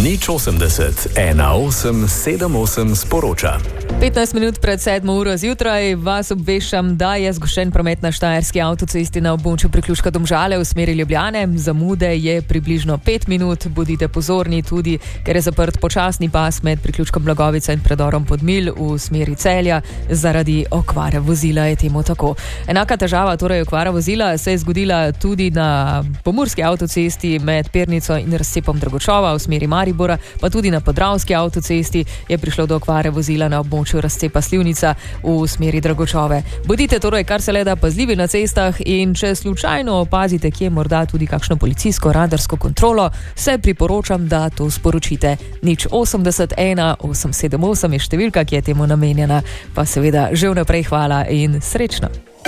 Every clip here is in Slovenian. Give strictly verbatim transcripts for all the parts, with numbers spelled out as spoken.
Nič osemdeset, ena osem sedem osem sporoča. petnajst minut pred sedmo uro zjutraj vas obveščam, da je zgoščen promet na štajerski avtocesti na območju priključka Domžale v smeri Ljubljane. Zamude je približno pet minut. Bodite pozorni tudi, ker je zaprt počasni pas med priključkom Blagovica in predorom Podmilj v smeri Celja. Zaradi okvare vozila je temu tako. Enaka težava, torej okvara vozila, se je zgodila tudi na pomurski avtocesti med Pernico in razcepom Dragočova v smeri Maribora, pa tudi na podravski avtocesti je prišlo do okvare vozila na območju razcepa Slivnica v smeri Dragočove. Bodite torej kar se le da pazljivi na cestah in če slučajno opazite kje morda tudi kakšno policijsko radarsko kontrolo, se priporočam, da to sporočite. Nič osemdeset, ena osem sedem osem je številka, ki je temu namenjena. Pa seveda že vnaprej hvala in srečno.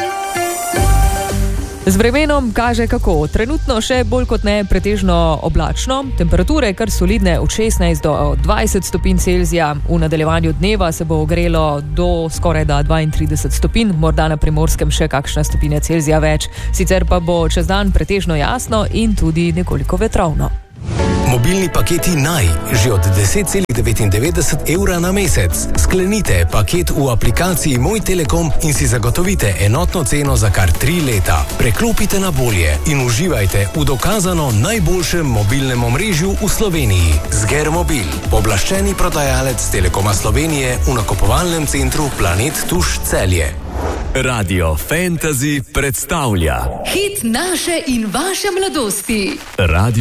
Z vremenom kaže kako. Trenutno še bolj kot ne pretežno oblačno. Temperature kar solidne od šestnajst do dvajset stopinj Celzija. V nadaljevanju dneva se bo ogrelo do skoraj da dvaintrideset stopinj, morda na Primorskem še kakšna stopinja Celzija več. Sicer pa bo čez dan pretežno jasno in tudi nekoliko vetrovno. Mobilni paketi Naj, že od deset celih devetindevetdeset evra na mesec. Sklenite paket v aplikaciji Moj Telekom in si zagotovite enotno ceno za kar tri leta. Preklopite na bolje in uživajte v dokazano najboljšem mobilnem omrežju v Sloveniji. Zgermobil, pooblaščeni prodajalec Telekoma Slovenije v nakupovalnem centru Planet Tuš Celje. Radio Fantasy predstavlja hit naše in vaše mladosti. Radio